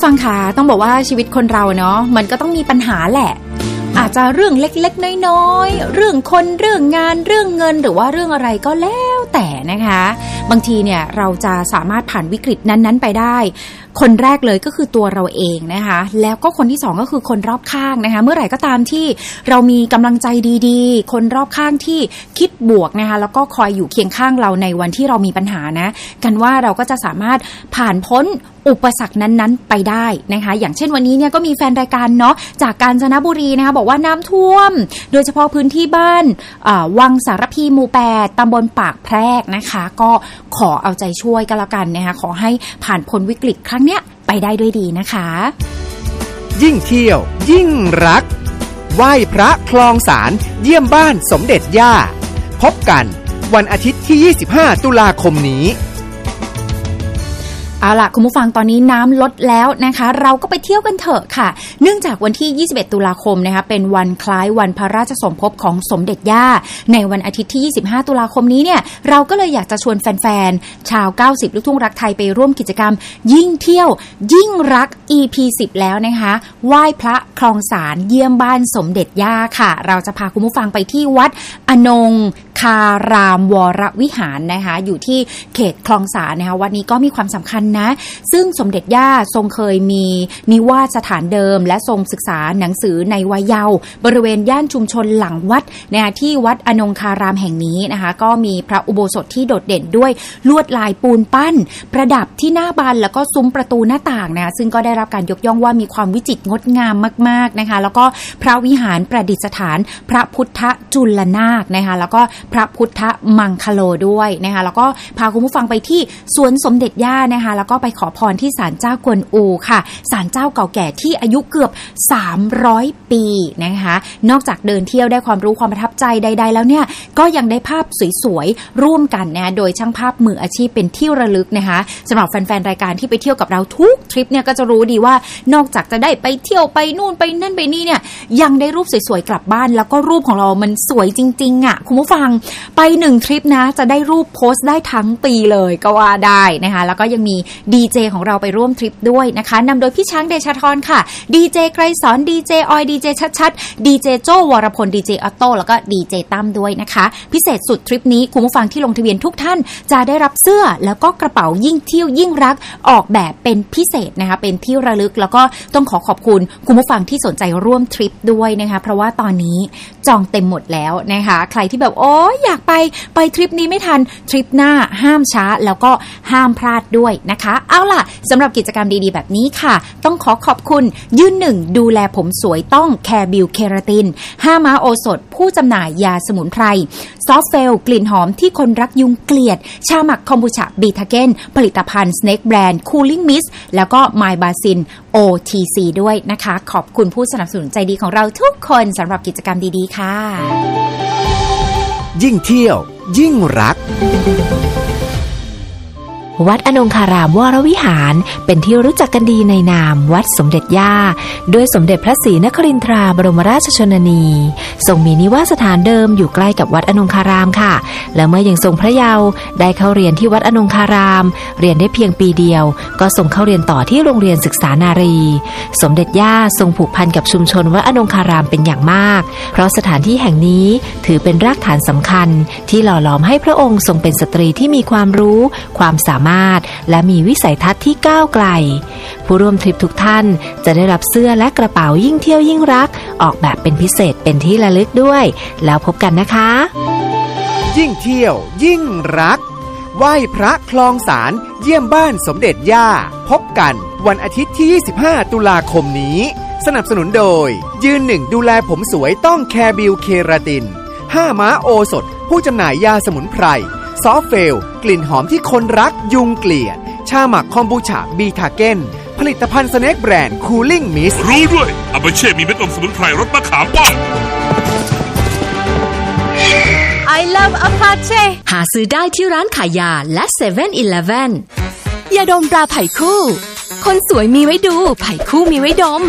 ฟังค่ะต้องบอกว่าชีวิตคนเราเนาะมันก็ต้องมีปัญหาแหละอาจจะเรื่องเล็กๆน้อยๆเรื่องคนเรื่องงานเรื่องเงินหรือว่าเรื่องอะไรก็แล้วแต่นะคะบางทีเนี่ยเราจะสามารถผ่านวิกฤตนั้นๆไปได้คนแรกเลยก็คือตัวเราเองนะคะแล้วก็คนที่สองก็คือคนรอบข้างนะคะเมื่อไหร่ก็ตามที่เรามีกำลังใจดีๆคนรอบข้างที่คิดบวกนะคะแล้วก็คอยอยู่เคียงข้างเราในวันที่เรามีปัญหานะกันว่าเราก็จะสามารถผ่านพ้นอุปสรรคนั้นๆไปได้นะคะอย่างเช่นวันนี้เนี่ยก็มีแฟนรายการเนาะจากกาญจนบุรีนะคะบอกว่าน้ำท่วมโดยเฉพาะพื้นที่บ้านวังสารพีหมู่ 8ตำบลปากแพรกนะคะก็ขอเอาใจช่วยกันละกันนะคะขอให้ผ่านพ้นวิกฤตครั้งเนี้ยไปได้ด้วยดีนะคะยิ่งเที่ยวยิ่งรักไหว้พระคลองสารเยี่ยมบ้านสมเด็จย่าพบกันวันอาทิตย์ที่25ตุลาคมนี้เอาล่ะคุณผู้ฟังตอนนี้น้ำลดแล้วนะคะเราก็ไปเที่ยวกันเถอะค่ะเนื่องจากวันที่21ตุลาคมนะคะเป็นวันคล้ายวันพระราชสมภพของสมเด็จย่าในวันอาทิตย์ที่25ตุลาคมนี้เนี่ยเราก็เลยอยากจะชวนแฟนๆชาว90ลูกทุ่งรักไทยไปร่วมกิจกรรมยิ่งเที่ยวยิ่งรัก EP 10แล้วนะคะไหว้พระคลองสารเยี่ยมบ้านสมเด็จย่าค่ะเราจะพาคุณผู้ฟังไปที่วัดอนงคารามวรวิหารนะคะอยู่ที่เขตคลองสารนะคะวัดนี้ก็มีความสำคัญนะซึ่งสมเด็จย่าทรงเคยมีนิวาสสถานเดิมและทรงศึกษาหนังสือในวัยเยาว์บริเวณย่านชุมชนหลังวัดนะคะที่วัดอนงคารามแห่งนี้นะคะก็มีพระอุโบสถที่โดดเด่นด้วยลวดลายปูนปั้นประดับที่หน้าบานแล้วก็ซุ้มประตูหน้าต่างนะคะซึ่งก็ได้รับการยกย่องว่ามีความวิจิตรงดงามมากๆนะคะแล้วก็พระวิหารประดิษฐานพระพุทธจุลนาคนะคะแล้วก็พระพุทธมังคโลด้วยนะคะแล้วก็พาคุณผู้ฟังไปที่สวนสมเด็จย่านะคะแล้วก็ไปขอพรที่ศาลเจ้ากวนอูค่ะศาลเจ้าเก่าแก่ที่อายุเกือบ300ปีนะคะนอกจากเดินเที่ยวได้ความรู้ความประทับใจใดๆแล้วเนี่ยก็ยังได้ภาพสวยๆร่วมกันนะโดยช่างภาพมืออาชีพเป็นที่ระลึกนะคะสำหรับแฟนๆรายการที่ไปเที่ยวกับเราทุกทริปเนี่ยก็จะรู้ดีว่านอกจากจะได้ไปเที่ยวไปนู่นไปนั่นไปนี่เนี่ยยังได้รูปสวยๆกลับบ้านแล้วก็รูปของเรามันสวยจริงๆอ่ะคุณผู้ฟังไป1ทริปนะจะได้รูปโพสต์ได้ทั้งปีเลยก็ว่าได้นะคะแล้วก็ยังมีดีเจของเราไปร่วมทริปด้วยนะคะนำโดยพี่ช้างเดชธรค่ะดีเจไกรสอนดีเจออยดีเจชัดดีเจโจวรพลดีเจออโต้แล้วก็ดีเจตั้มด้วยนะคะพิเศษสุดทริปนี้คุณผู้ฟังที่ลงทะเบียนทุกท่านจะได้รับเสื้อแล้วก็กระเป๋ายิ่งเที่ยวยิ่งรักออกแบบเป็นพิเศษนะคะเป็นที่ระลึกแล้วก็ต้องขอบคุณคุณผู้ฟังที่สนใจร่วมทริปด้วยนะคะเพราะว่าตอนนี้จองเต็มหมดแล้วนะคะใครที่แบบโอ้อยากไปทริปนี้ไม่ทันทริปหน้าห้ามช้าแล้วก็ห้ามพลาดด้วยนะคะเอาล่ะสำหรับกิจกรรมดีๆแบบนี้ค่ะต้องขอบคุณยืนหนึ่งดูแลผมสวยต้องแคร์บิวเคราติน5ม้าโอสถผู้จำหน่ายยาสมุนไพรซอฟเฟลกลิ่นหอมที่คนรักยุงเกลียดชาหมักคอมบูชาบีทาเกนผลิตภัณฑ์ Snake Brand Cooling Mist แล้วก็ไมบาซิน OTC ด้วยนะคะขอบคุณผู้สนับสนุนใจดีของเราทุกคนสำหรับกิจกรรมดีๆค่ะยิ่งเที่ยวยิ่งรักวัดอนงคารามวรวิหารเป็นที่รู้จักกันดีในนามวัดสมเด็จย่าโดยสมเด็จพระศรีนครินทราบรมราชชนนีทรงมีนิวาสสถานเดิมอยู่ใกล้กับวัดอนงคารามค่ะและเมื่อยังทรงพระเยาว์ได้เข้าเรียนที่วัดอนงคารามเรียนได้เพียงปีเดียวก็ส่งเข้าเรียนต่อที่โรงเรียนศึกษานารีสมเด็จย่าทรงผูกพันกับชุมชนวัดอนงคารามเป็นอย่างมากเพราะสถานที่แห่งนี้ถือเป็นรากฐานสำคัญที่หล่อหลอมให้พระองค์ทรงเป็นสตรีที่มีความรู้ความสามารถและมีวิสัยทัศน์ที่ก้าวไกลผู้ร่วมทริปทุกท่านจะได้รับเสื้อและกระเป๋ายิ่งเที่ยวยิ่งรักออกแบบเป็นพิเศษเป็นที่ระลึกด้วยแล้วพบกันนะคะยิ่งเที่ยวยิ่งรักไหว้พระคลองสารเยี่ยมบ้านสมเด็จย่าพบกันวันอาทิตย์ที่25ตุลาคมนี้สนับสนุนโดยยืนหนึ่งดูแลผมสวยต้องแคร์บิวเคราติน5ม้าโอสถผู้จำหน่ายยาสมุนไพรซอฟเฟลกลิ่นหอมที่คนรักยุงเกลียดชาหมักคอมบูชาบีทาเกนผลิตภัณฑ์สแน็คแบรนด์คูลิ่งมิสรู้ด้วยอาบาเช่มีเม็ดอมสมุนไพรรสมะขามป้อม I love Apache หาซื้อได้ที่ร้านขายยาและ 7-Eleven ยาดมตราไผ่คู่คนสวยมีไว้ดูไผ่คู่มีไว้ดม